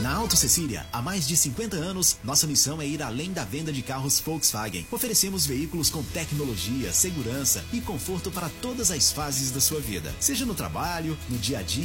Na Auto Cecília, há mais de 50 anos, nossa missão é ir além da venda de carros Volkswagen. Oferecemos veículos com tecnologia, segurança e conforto para todas as fases da sua vida. Seja no trabalho, no dia a dia,